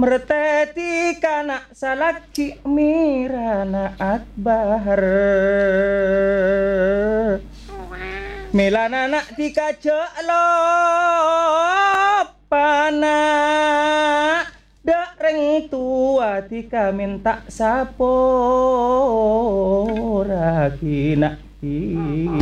Merteti kana salaki mirana akbar Milana tika pana Dereng tua tika minta sapora kina